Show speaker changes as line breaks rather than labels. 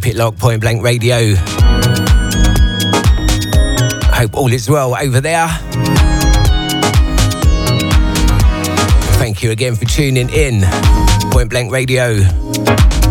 Keep it locked, Point Blank Radio. Hope all is well over there. Thank you again for tuning in. Point Blank Radio.